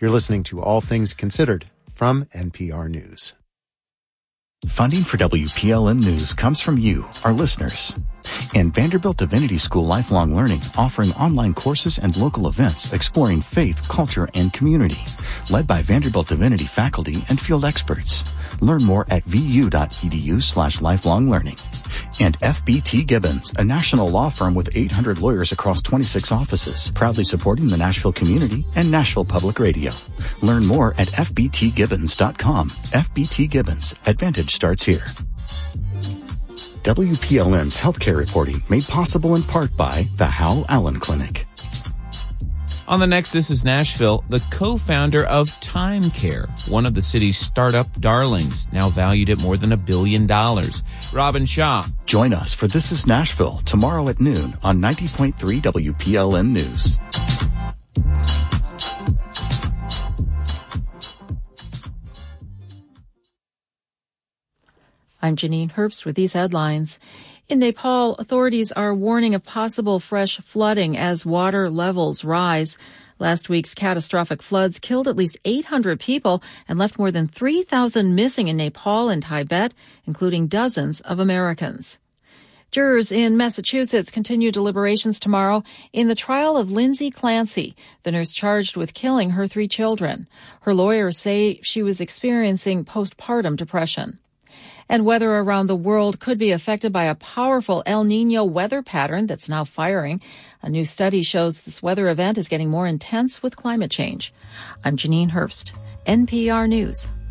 You're listening to All Things Considered from NPR News. Funding for WPLN News comes from you, our listeners. And Vanderbilt Divinity School Lifelong Learning, offering online courses and local events exploring faith, culture, and community. Led by Vanderbilt Divinity faculty and field experts. Learn more at vu.edu/lifelonglearning. And FBT Gibbons, a national law firm with 800 lawyers across 26 offices, proudly supporting the Nashville community and Nashville Public Radio. Learn more at fbtgibbons.com. FBT Gibbons. Advantage starts here. WPLN's healthcare reporting made possible in part by the Howell Allen Clinic. On the next This is Nashville, the co-founder of Time Care, one of the city's startup darlings, now valued at more than $1 billion. Robin Shaw. Join us for This is Nashville tomorrow at noon on 90.3 WPLN News. I'm Janine Herbst with these headlines. In Nepal, authorities are warning of possible fresh flooding as water levels rise. Last week's catastrophic floods killed at least 800 people and left more than 3,000 missing in Nepal and Tibet, including dozens of Americans. Jurors in Massachusetts continue deliberations tomorrow in the trial of Lindsay Clancy, the nurse charged with killing her 3 children. Her lawyers say she was experiencing postpartum depression. And weather around the world could be affected by a powerful El Niño weather pattern that's now firing. A new study shows this weather event is getting more intense with climate change. I'm Janine Herbst, NPR News.